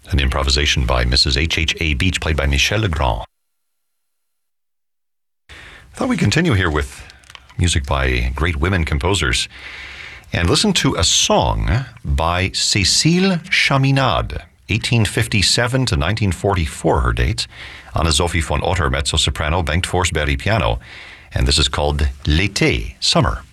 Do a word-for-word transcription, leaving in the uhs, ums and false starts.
An improvisation by Missus H H A Beach, played by Michel Legrand. I thought we'd continue here with music by great women composers and listen to a song by Cécile Chaminade, eighteen fifty-seven to nineteen forty-four, her dates. Anna-Sophie von Otter, mezzo-soprano, Bengt Forsberg, piano. And this is called L'été, Summer.